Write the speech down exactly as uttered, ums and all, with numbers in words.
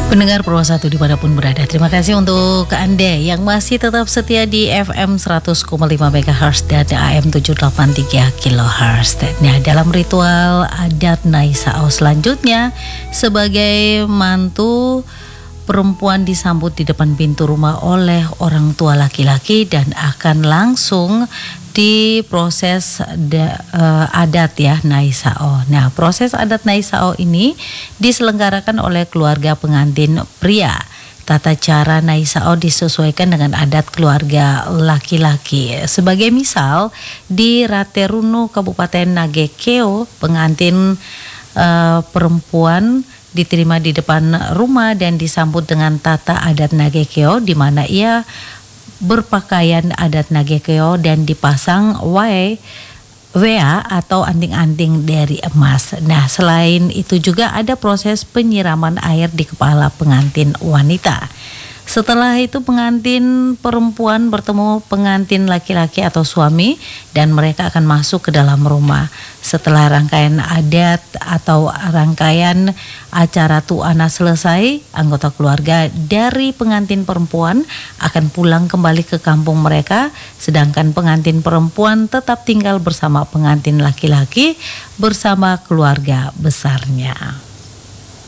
Pendengar Pro satu dimanapun berada, terima kasih untuk Anda yang masih tetap setia di F M seratus koma lima megahertz dan A M tujuh delapan tiga kilohertz. Nah, dalam ritual adat Naisao selanjutnya, sebagai mantu perempuan disambut di depan pintu rumah oleh orang tua laki-laki dan akan langsung diproses da, uh, adat ya Naisao. Nah, proses adat Naisao ini diselenggarakan oleh keluarga pengantin pria. Tata cara Naisao disesuaikan dengan adat keluarga laki-laki. Sebagai misal, di Raterunu Kabupaten Nagekeo, pengantin uh, perempuan diterima di depan rumah dan disambut dengan tata adat Nagekeo, di mana ia berpakaian adat Nagekeo dan dipasang wae wea atau anting-anting dari emas. Nah, selain itu juga ada proses penyiraman air di kepala pengantin wanita. Setelah itu pengantin perempuan bertemu pengantin laki-laki atau suami dan mereka akan masuk ke dalam rumah. Setelah rangkaian adat atau rangkaian acara tuana selesai, anggota keluarga dari pengantin perempuan akan pulang kembali ke kampung mereka, sedangkan pengantin perempuan tetap tinggal bersama pengantin laki-laki bersama keluarga besarnya.